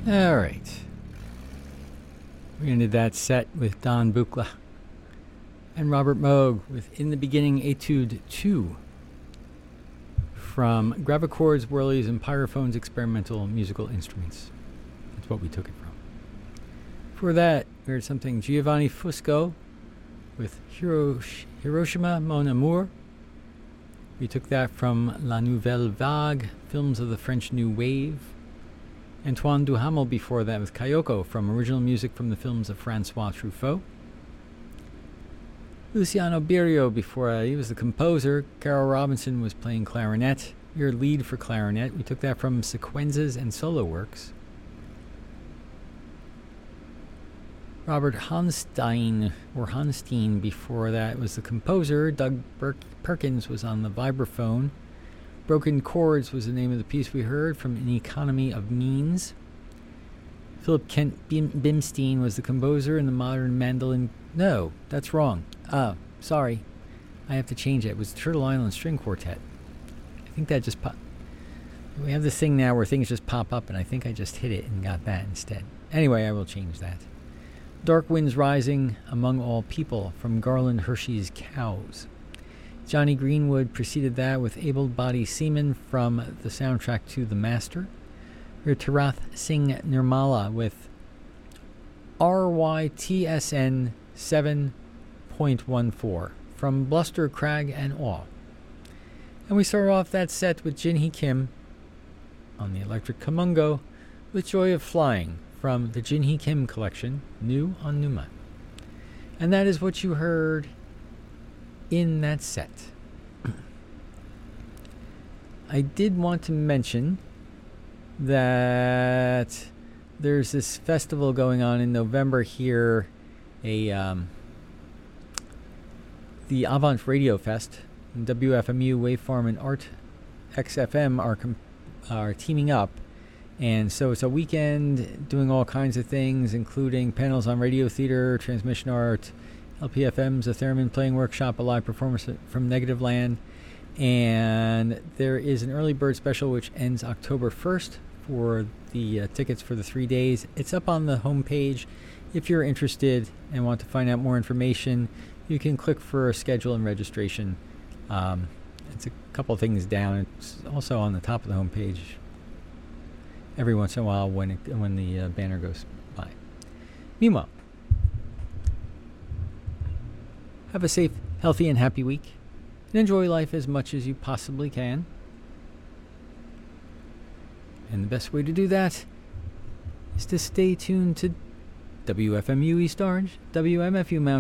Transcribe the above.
All right. We ended that set with Don Buchla and Robert Moog with In the Beginning Etude 2 from Gravichords, Whirlies, and Pyrophones Experimental Musical Instruments. That's what we took it from. For that, we heard something Giovanni Fusco with Hiroshima Mon Amour. We took that from La Nouvelle Vague, Films of the French New Wave. Antoine Duhamel before that with Kayoko from original music from the films of Francois Truffaut. Luciano Berio before that, he was the composer. Carol Robinson was playing clarinet. Your lead for clarinet. We took that from Sequenzas and Solo Works. Robert Hanstein before that was the composer. Doug Perkins was on the vibraphone. Broken Chords was the name of the piece we heard from An Economy of Means. Philip Kent Bimstein was the composer in the modern mandolin. No, that's wrong. Sorry. I have to change it. It was the Turtle Island String Quartet. I think that just popped. We have this thing now where things just pop up, and I think I just hit it and got that instead. Anyway, I will change that. Dark Winds Rising, Among All People from Garland Hershey's Cows. Johnny Greenwood preceded that with Able-Bodied Seaman from the soundtrack to The Master. Tarath Singh Nirmala with RYTSN 7.14 from Bluster, Crag, and Awe. And we started off that set with Jinhee Kim on the electric Kamungo with Joy of Flying from the Jinhee Kim collection, New on Numa. And that is what you heard in that set. I did want to mention that there's this festival going on in November here, the Avant Radio Fest, and WFMU, Waveform, and Art XFM are teaming up. And so it's a weekend doing all kinds of things, including panels on radio theater, transmission art, LPFM's a theremin playing workshop, a live performance from Negative Land, and there is an early bird special which ends October 1st for the tickets for the 3 days. It's up on the homepage. If you're interested and want to find out more information, you can click for a schedule and registration. It's a couple of things down. It's also on the top of the homepage every once in a while when the banner goes by. Meanwhile, have a safe, healthy, and happy week, and enjoy life as much as you possibly can. And the best way to do that is to stay tuned to WFMU East Orange, WMFU Mount